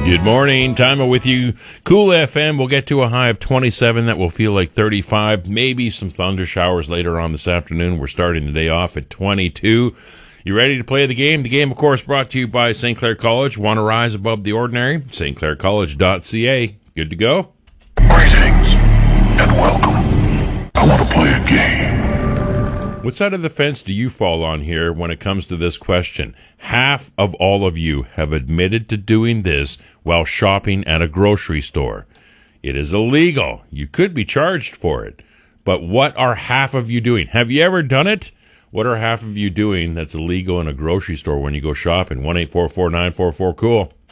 Good morning. Time with you. Cool FM. We'll get to a high of 27. That will feel like 35. Maybe some thunder showers later on this afternoon. We're starting the day off at 22. You ready to play the game? The game, of course, brought to you by St. Clair College. Want to rise above the ordinary? stclaircollege.ca. Good to go? Greetings and welcome. I want to play a game. What side of the fence do you fall on here when it comes to this question? Half of all of you have admitted to doing this while shopping at a grocery store. It is illegal. You could be charged for it. But what are half of you doing? Have you ever done it? What are half of you doing that's illegal in a grocery store when you go shopping? 1-844-944-COOL.